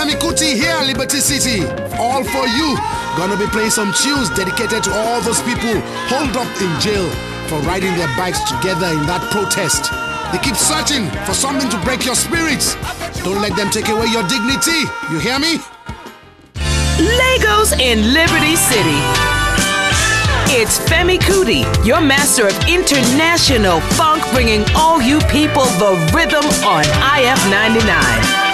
Femi Kuti here at Liberty City. All for you. Gonna be playing some tunes dedicated to all those people holed up in jail for riding their bikes together in that protest. They keep searching for something to break your spirits. Don't let them take away your dignity. You hear me? Lagos in Liberty City. It's Femi Kuti, your master of international funk, bringing all you people the rhythm on IF 99.